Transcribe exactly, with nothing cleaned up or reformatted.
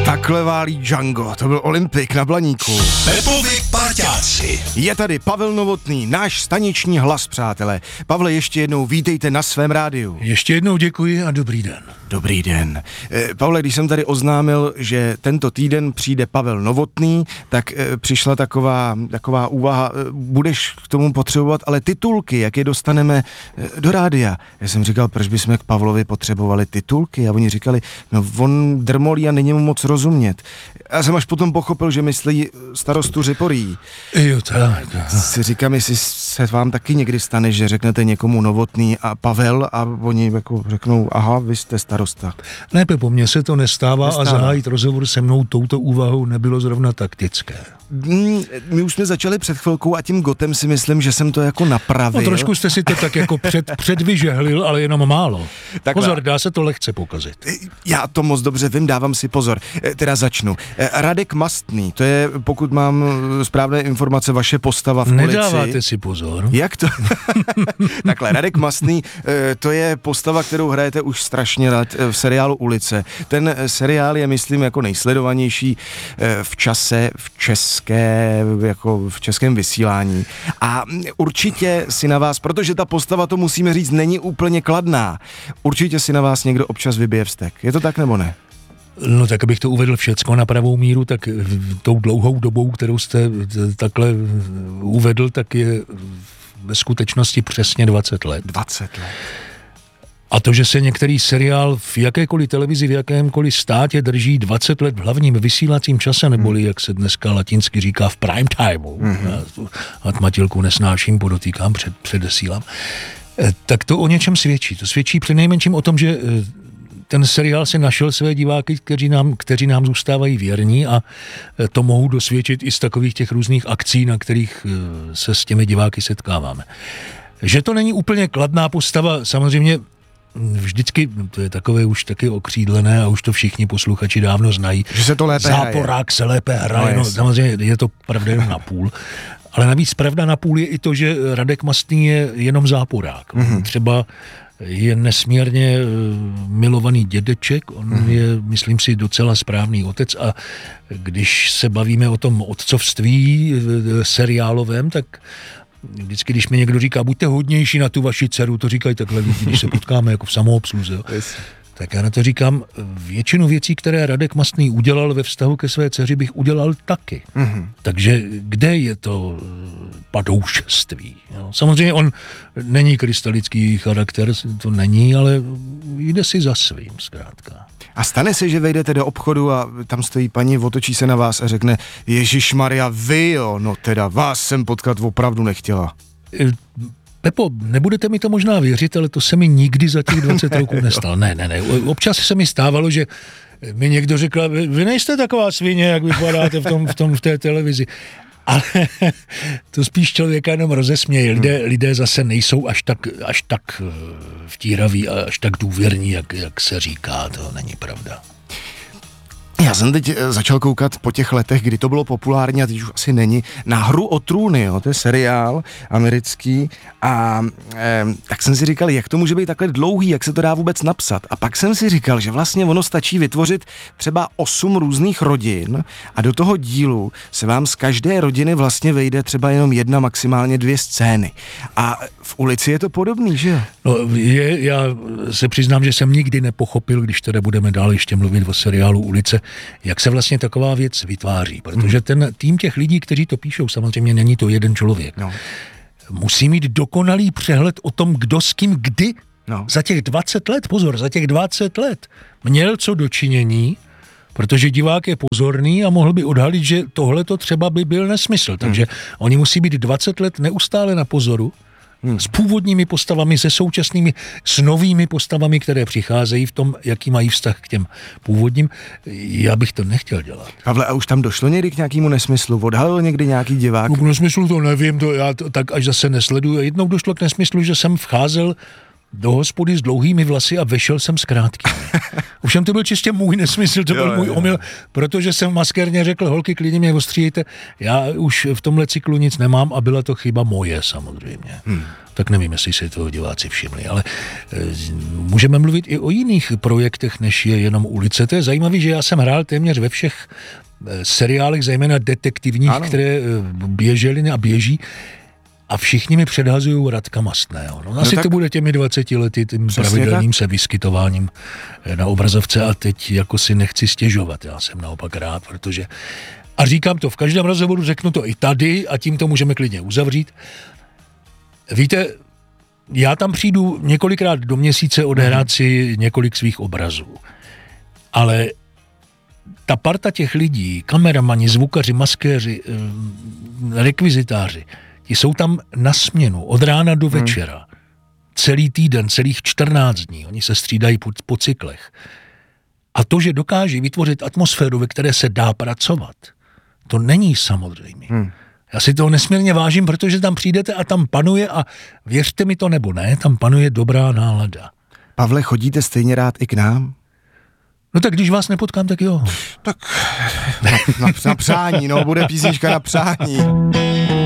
Takhle válí Django, to byl Olympik na Blaníku. Pepovi parťáci. Je tady Pavel Novotný, náš staniční hlas, přátelé. Pavle, ještě jednou vítejte na svém rádiu. Ještě jednou děkuji a dobrý den. Dobrý den. E, Pavle, když jsem tady oznámil, že tento týden přijde Pavel Novotný, tak e, přišla taková, taková úvaha, e, budeš k tomu potřebovat, ale titulky, jak je dostaneme e, do rádia. Já jsem říkal, proč bychom k Pavlovi potřebovali titulky? A oni říkali, no on drmolí a není mu moc rozumět. Já jsem až potom pochopil, že myslí starostu Řiporí. Jo, tak. Si říkám, jestli se vám taky někdy stane, že řeknete někomu Novotný a Pavel a oni jako řeknou, aha, vy jste starosta. Ne, Pepo, mně se to nestává, nestává. A zahájit rozhovor se mnou touto úvahou nebylo zrovna taktické. Mm, my už jsme začali před chvilkou a tím gotem si myslím, že jsem to jako napravil. No trošku jste si to tak jako před, předvyžehlil, ale jenom málo. Takhle. Pozor, dá se to lehce pokazit. Já to moc dobře vím, dávám si pozor. E, teda začnu. E, Radek Mastný, to je, pokud mám správné informace, vaše postava v policii. Nedáváte si pozor. Jak to? Takhle, Radek Mastný, e, to je postava, kterou hrajete už strašně let v seriálu Ulice. Ten seriál je, myslím, jako nejsledovanější e, v čase, v české, jako v českém vysílání. A určitě si na vás, protože ta postava, to musíme říct, není úplně kladná, určitě si na vás někdo občas vybije vztek. Je to tak nebo ne? No tak, abych to uvedl všecko na pravou míru, tak tou dlouhou dobou, kterou jste takhle uvedl, tak je ve skutečnosti přesně dvacet let. dvacet let. A to, že se některý seriál v jakékoliv televizi, v jakémkoliv státě drží dvacet let v hlavním vysílacím čase, neboli, jak se dneska latinsky říká, v prime timeu, mm-hmm. a tmatilku nesnáším, podotýkám, před, předesílám, tak to o něčem svědčí. To svědčí přinejmenším o tom, že ten seriál si našel své diváky, kteří nám, kteří nám zůstávají věrní, a to mohu dosvědčit i z takových těch různých akcí, na kterých se s těmi diváky setkáváme. Že to není úplně kladná postava, samozřejmě vždycky, to je takové už taky okřídlené a už to všichni posluchači dávno znají. Že se to lépe hraje. Záporák se lépe hraje, no, no, samozřejmě je to pravda jenom na půl. Ale navíc pravda na půl je i to, že Radek Mastný je jenom záporák. Mm-hmm. Třeba je nesmírně milovaný dědeček, on mm-hmm. je, myslím si, docela správný otec, a když se bavíme o tom otcovství seriálovém, tak vždycky, když mi někdo říká, buďte hodnější na tu vaši dceru, to říkají takhle lidi, když se potkáme jako v samoobsluze, jo. Tak já na to říkám, většinu věcí, které Radek Mastný udělal ve vztahu ke své dceři, bych udělal taky. Mm-hmm. Takže kde je to padoušství? Jo? Samozřejmě on není krystalický charakter, to není, ale jde si za svým zkrátka. A stane se, že vejdete do obchodu a tam stojí paní, otočí se na vás a řekne, Ježišmarja, vy jo, no teda vás jsem potkat opravdu nechtěla. Pepo, nebudete mi to možná věřit, ale to se mi nikdy za těch dvacet roků nestalo. Ne, ne, ne. Občas se mi stávalo, že mi někdo řekl, vy nejste taková svině, jak vypadáte v, tom, v, tom, v té televizi. Ale to spíš člověka jenom rozesměje. Lidé, lidé zase nejsou až tak, až tak vtíraví a až tak důvěrní, jak, jak se říká. To není pravda. Já jsem teď začal koukat po těch letech, kdy to bylo populární a teď už asi není, na Hru o trůny, jo, to je seriál americký, a e, tak jsem si říkal, jak to může být takhle dlouhý, jak se to dá vůbec napsat. A pak jsem si říkal, že vlastně ono stačí vytvořit třeba osm různých rodin a do toho dílu se vám z každé rodiny vlastně vejde třeba jenom jedna, maximálně dvě scény. A v Ulici je to podobný, že jo? No, je, já se přiznám, že jsem nikdy nepochopil, když teda budeme dál ještě mluvit o seriálu Ulice, jak se vlastně taková věc vytváří, protože ten tým těch lidí, kteří to píšou, samozřejmě není to jeden člověk. No. Musí mít dokonalý přehled o tom, kdo s kým kdy no. za těch dvacet let, pozor, za těch dvacet let měl co dočinění, protože divák je pozorný a mohl by odhalit, že tohle to třeba by byl nesmysl. Takže hmm. oni musí být dvacet let neustále na pozoru, Hmm. s původními postavami, se současnými, s novými postavami, které přicházejí v tom, jaký mají vztah k těm původním. Já bych to nechtěl dělat. Pavle, a už tam došlo někdy k nějakému nesmyslu? Odhalil někdy nějaký divák? K nesmyslu to nevím, to já to tak až zase nesleduju. Jednou došlo k nesmyslu, že jsem vcházel do hospody s dlouhými vlasy a vešel jsem s krátkými. Ovšem to byl čistě můj nesmysl, to byl jo, můj jo. omyl, protože jsem v maskérně řekl, holky, klidně mě ostříjejte, já už v tomhle cyklu nic nemám a byla to chyba moje samozřejmě. Hmm. Tak nevím, jestli si toho diváci všimli, ale e, můžeme mluvit i o jiných projektech, než je jenom Ulice. To je zajímavé, že já jsem hrál téměř ve všech e, seriálech, zejména detektivních, ano. které e, běžely a běží. A všichni mi předhazují Radka Mastného. No, asi no to bude těmi dvaceti lety, tím pravidelným tak. se vyskytováním na obrazovce a teď jako si nechci stěžovat. Já jsem naopak rád, protože... A říkám to v každém rozhovoru, řeknu to i tady a tím to můžeme klidně uzavřít. Víte, já tam přijdu několikrát do měsíce odehrát si několik svých obrazů. Ale ta parta těch lidí, kameramani, zvukaři, maskéři, rekvizitáři, ti jsou tam na směnu, od rána do večera. Hmm. Celý týden, celých čtrnáct dní. Oni se střídají po, po cyklech. A to, že dokáží vytvořit atmosféru, ve které se dá pracovat, to není samozřejmé. Hmm. Já si toho nesmírně vážím, protože tam přijdete a tam panuje, a věřte mi to nebo ne, tam panuje dobrá nálada. Pavle, chodíte stejně rád i k nám? No tak když vás nepotkám, tak jo. Tak na, na, na přání, no, bude písnička na přání.